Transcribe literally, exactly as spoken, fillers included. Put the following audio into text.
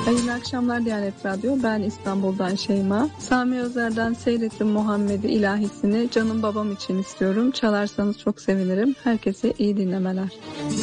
Hayırlı akşamlar Diyanet Radyo. Ben İstanbul'dan Şeyma. Sami Özer'den Seyrettim Muhammed'i ilahisini canım babam için istiyorum. Çalarsanız çok sevinirim. Herkese iyi dinlemeler.